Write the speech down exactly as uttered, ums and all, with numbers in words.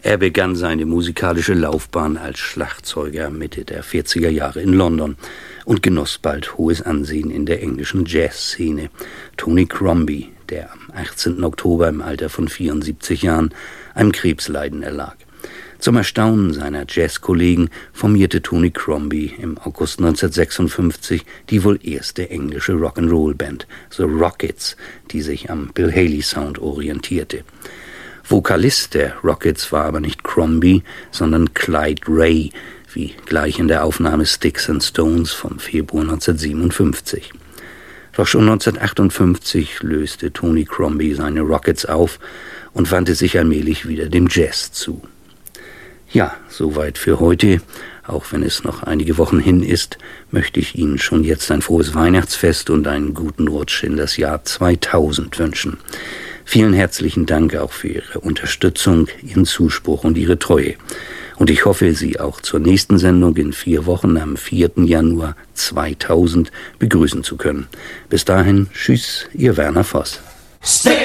Er begann seine musikalische Laufbahn als Schlagzeuger Mitte der vierziger Jahre in London und genoss bald hohes Ansehen in der englischen Jazzszene. Tony Crombie, der am achtzehnten Oktober im Alter von vierundsiebzig Jahren einem Krebsleiden erlag. Zum Erstaunen seiner Jazzkollegen formierte Tony Crombie im August neunzehnhundertsechsundfünfzig die wohl erste englische Rock'n'Roll-Band, The Rockets, die sich am Bill Haley-Sound orientierte. Vokalist der Rockets war aber nicht Crombie, sondern Clyde Ray, wie gleich in der Aufnahme Sticks and Stones vom Februar neunzehnhundertsiebenundfünfzig. Doch schon neunzehnhundertachtundfünfzig löste Tony Crombie seine Rockets auf und wandte sich allmählich wieder dem Jazz zu. Ja, soweit für heute. Auch wenn es noch einige Wochen hin ist, möchte ich Ihnen schon jetzt ein frohes Weihnachtsfest und einen guten Rutsch in das Jahr zweitausend wünschen. Vielen herzlichen Dank auch für Ihre Unterstützung, Ihren Zuspruch und Ihre Treue. Und ich hoffe, Sie auch zur nächsten Sendung in vier Wochen am vierten Januar zweitausend begrüßen zu können. Bis dahin, tschüss, Ihr Werner Voss. Stick